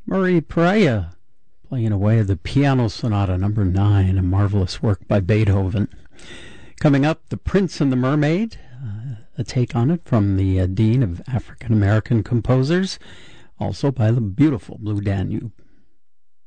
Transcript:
Murray Pereira playing away the Piano Sonata number 9, a marvelous work by Beethoven. Coming up, The Prince and the Mermaid, a take on it from the Dean of African American Composers, also by the beautiful Blue Danube.